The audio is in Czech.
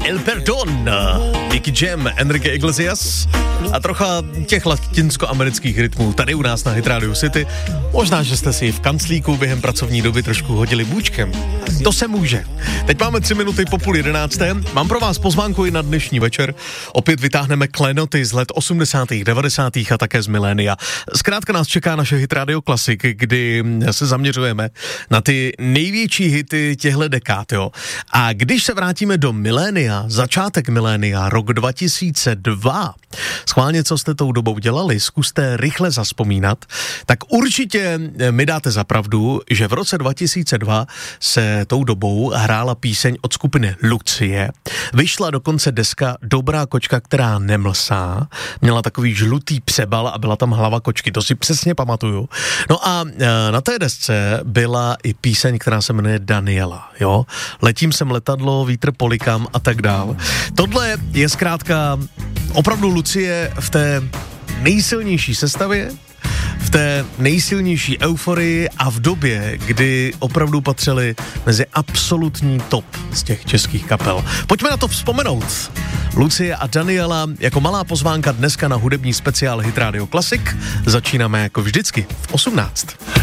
El Perdón, Nicky Jam, Enrique Iglesias a trocha těch latinskoamerických rytmů tady u nás na Hit Radio City. Možná, že jste si v kanclíku během pracovní doby trošku hodili bůčkem. To se může. Teď máme 3 minuty po 10:30. Mám pro vás pozvánku i na dnešní večer. Opět vytáhneme klenoty z let 80., 90. a také z milénia. Zkrátka nás čeká naše Hit Radio Classic, kdy se zaměřujeme na ty největší hity těchto dekád, jo. A když se vrátíme do milénia, začátek milénia, rok 2002, schválně, co jste tou dobou dělali, zkuste rychle zavzpomínat, tak určitě mi dáte za pravdu, že v roce 2002 se tou dobou hrála píseň od skupiny Lucie. Vyšla dokonce deska Dobrá kočka, která nemlsá. Měla takový žlutý přebal a byla tam hlava kočky, to si přesně pamatuju. No a na té desce byla i píseň, která se jmenuje Daniela, jo. Letím sem letadlo, vítr polikám a tak dál. Tohle je zkrátka opravdu Lucie v té nejsilnější sestavě, v té nejsilnější euforii a v době, kdy opravdu patřili mezi absolutní top z těch českých kapel. Pojďme na to vzpomenout. Lucie a Daniela jako malá pozvánka dneska na hudební speciál Hit Radio Classic. Začínáme jako vždycky v 18.